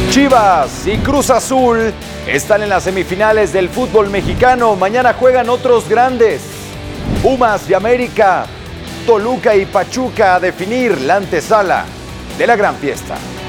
Chivas y Cruz Azul están en las semifinales del fútbol mexicano. Mañana juegan otros grandes. Pumas y América, Toluca y Pachuca a definir la antesala de la gran fiesta.